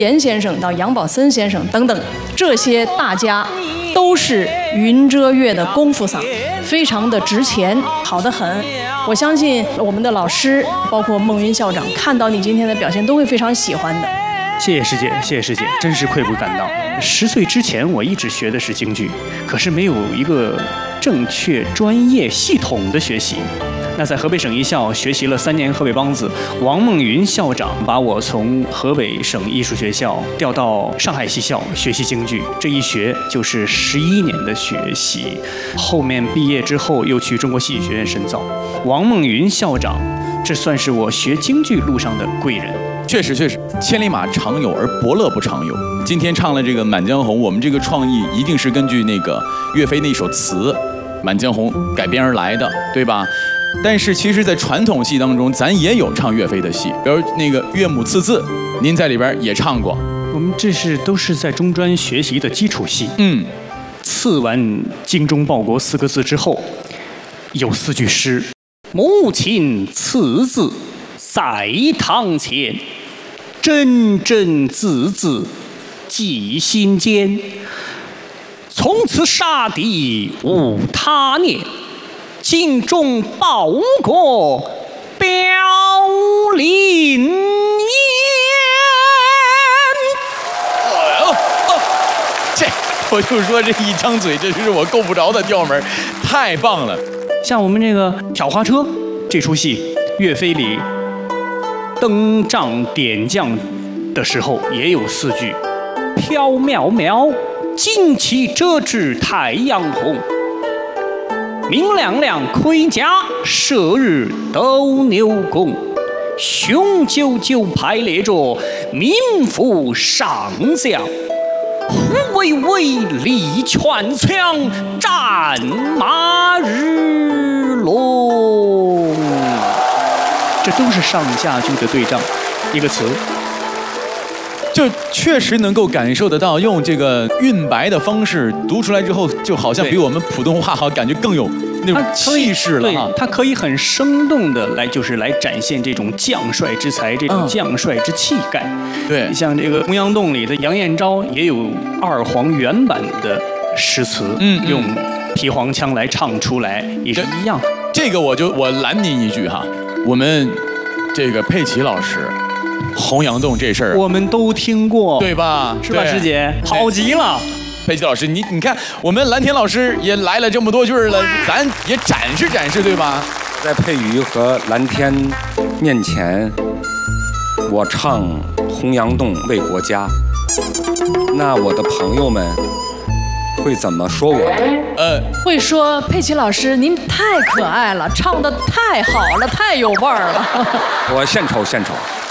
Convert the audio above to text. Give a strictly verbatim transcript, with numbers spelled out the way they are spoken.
严先生到杨宝森先生等等，这些大家都是云遮月的功夫嗓，非常的值钱，好得很。我相信我们的老师，包括孟云校长，看到你今天的表现，都会非常喜欢的。 谢谢师姐，谢谢师姐，真是愧不敢当。十岁之前，我一直学的是京剧，可是没有一个正确、专业、系统的学习。那在河北省艺校学习了三年河北梆子，王梦云校长把我从河北省艺术学校调到上海戏校学习京剧，这一学就是十一年的学习。后面毕业之后又去中国戏剧学院深造。王梦云校长，这算是我学京剧路上的贵人。 确实，确实，千里马常有，而伯乐不常有。今天唱了这个《满江红》，我们这个创意一定是根据那个岳飞那首词《满江红》改编而来的，对吧？但是其实，在传统戏当中，咱也有唱岳飞的戏，比如那个《岳母刺字》，您在里边也唱过。 我们这是都是在中专学习的基础戏。 嗯， 刺完“精忠报国”四个字之后，有四句诗：母亲刺字在堂前，真真字字记心间。从此杀敌无他念，精忠报国表林严。 哦哦，这我就说这一张嘴，这是我够不着的调门，太棒了。 像我们这个挑花车这出戏，岳飞里登帐点将的时候也有四句：飘渺渺，旌旗遮至太阳红。明亮亮，盔甲射日斗牛弓。雄赳赳，排列着民妇上将。虎威威，力拳枪，战马日龙。这都是上下句的对仗，一个词。 就确实能够感受得到，用这个韵白的方式读出来之后，就好像比我们普通话好，感觉更有那种气势了哈。 对，它可以很生动的来，就是来展现这种将帅之才，这种将帅之气概。 嗯、对， 像这个《洪阳洞》里的杨彦昭也有二黄原版的诗词， 嗯， 用皮黄腔来唱出来，也是一样。 这个我就我拦您一句哈，我们这个佩奇老师。洪阳洞这事儿， 我们都听过， 对吧？ 是吧，师姐？好极了， 佩奇老师，你你看，我们蓝田老师也来了这么多句了，咱也展示展示，对吧？ 在佩瑜和蓝天面前，我唱《洪阳洞为国家》，那我的朋友们会怎么说我？ 呃，会说佩奇老师您太可爱了，唱得太好了，太有味儿了。 我献丑献丑。